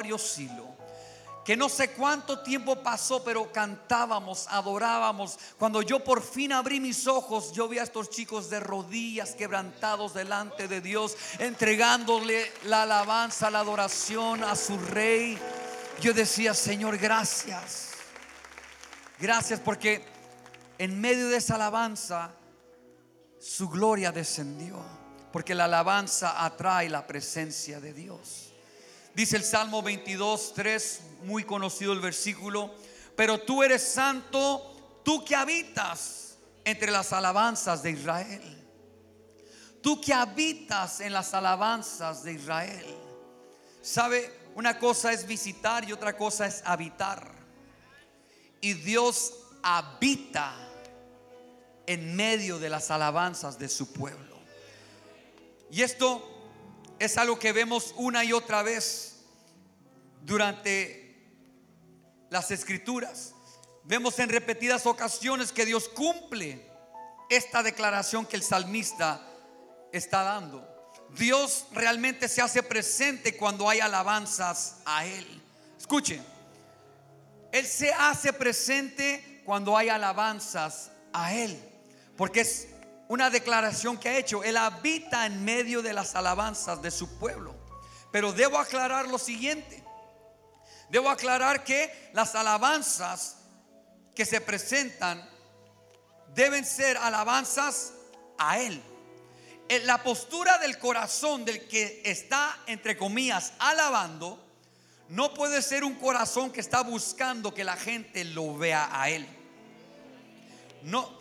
Radio Silo, que no sé cuánto tiempo pasó, pero cantábamos, adorábamos. Cuando yo por fin abrí mis ojos, yo vi a estos chicos de rodillas, quebrantados delante de Dios, entregándole la alabanza, la adoración a su Rey. Yo decía: Señor, gracias. Gracias, porque en medio de esa alabanza su gloria descendió, porque la alabanza atrae la presencia de Dios. Dice el Salmo 22:3, muy conocido el versículo: pero tú eres santo, tú que habitas entre las alabanzas de Israel. Tú que habitas en las alabanzas de Israel. ¿Sabe? Una cosa es visitar y otra cosa es habitar. Y Dios habita en medio de las alabanzas de su pueblo. Y esto es algo que vemos una y otra vez durante las escrituras. Vemos en repetidas ocasiones que Dios cumple esta declaración que el salmista está dando. Dios realmente se hace presente cuando hay alabanzas a Él. Escuchen, Él se hace presente cuando hay alabanzas a Él, porque es una declaración que ha hecho. Él habita en medio de las alabanzas de su pueblo. Pero debo aclarar lo siguiente. Debo aclarar que las alabanzas que se presentan deben ser alabanzas a Él. La postura del corazón del que está, entre comillas, alabando, no puede ser un corazón que está buscando que la gente lo vea a Él. No.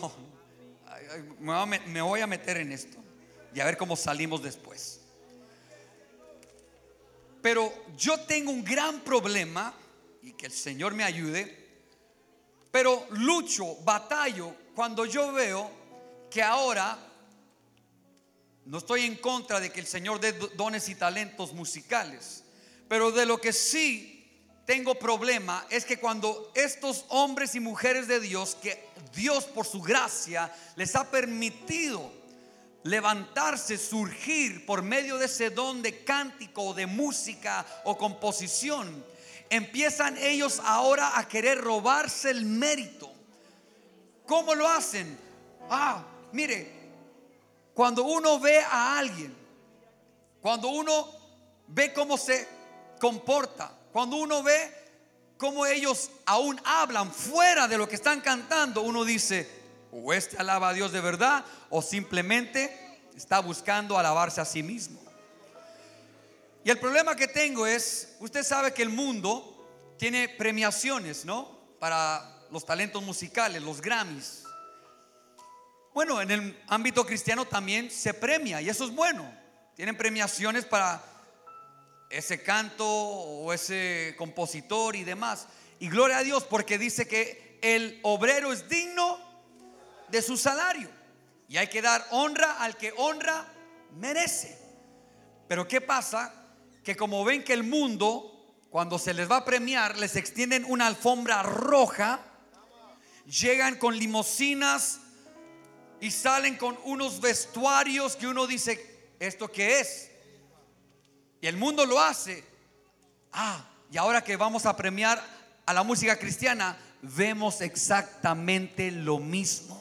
Me voy a meter en esto y a ver cómo salimos después. Pero yo tengo un gran problema, y que el Señor me ayude, pero lucho, batallo cuando yo veo que ahora, no estoy en contra de que el Señor dé dones y talentos musicales, pero de lo que sí tengo problema es que cuando estos hombres y mujeres de Dios, que Dios por su gracia les ha permitido levantarse, surgir por medio de ese don de cántico o de música o composición, empiezan ellos ahora a querer robarse el mérito. ¿Cómo lo hacen? Mire, cuando uno ve a alguien, cuando uno ve cómo se comporta, cuando uno ve cómo ellos aún hablan fuera de lo que están cantando, uno dice: o este alaba a Dios de verdad, o simplemente está buscando alabarse a sí mismo. Y el problema que tengo es, usted sabe que el mundo tiene premiaciones, ¿no? Para los talentos musicales, los Grammys. Bueno, en el ámbito cristiano también se premia, y eso es bueno. Tienen premiaciones para ese canto o ese compositor y demás. Y gloria a Dios, porque dice que el obrero es digno de su salario, y hay que dar honra al que honra merece. Pero ¿qué pasa? Que como ven que el mundo, cuando se les va a premiar, les extienden una alfombra roja, llegan con limusinas y salen con unos vestuarios que uno dice: ¿esto qué es? Y el mundo lo hace. Y ahora que vamos a premiar a la música cristiana, vemos exactamente lo mismo.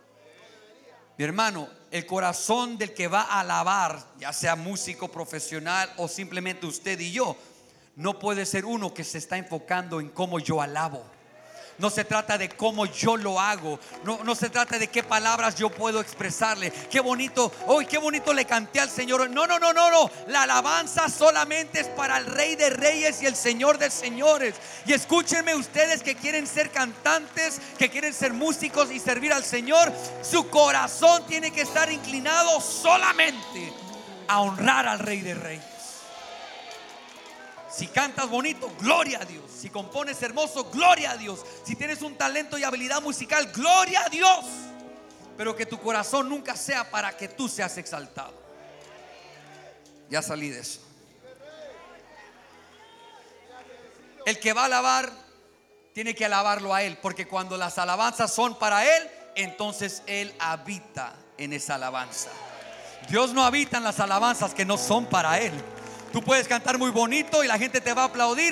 Mi hermano, el corazón del que va a alabar, ya sea músico profesional o simplemente usted y yo, no puede ser uno que se está enfocando en cómo yo alabo. No se trata de cómo yo lo hago. No se trata de qué palabras yo puedo expresarle. Qué bonito, qué bonito le canté al Señor. No. La alabanza solamente es para el Rey de Reyes y el Señor de Señores. Y escúchenme ustedes que quieren ser cantantes, que quieren ser músicos y servir al Señor. Su corazón tiene que estar inclinado solamente a honrar al Rey de Reyes. Si cantas bonito, gloria a Dios. Si compones hermoso, gloria a Dios. Si tienes un talento y habilidad musical, gloria a Dios. Pero que tu corazón nunca sea para que tú seas exaltado. Ya salí de eso. El que va a alabar tiene que alabarlo a Él, porque cuando las alabanzas son para Él, entonces Él habita en esa alabanza. Dios no habita en las alabanzas que no son para Él. Tú puedes cantar muy bonito y la gente te va a aplaudir,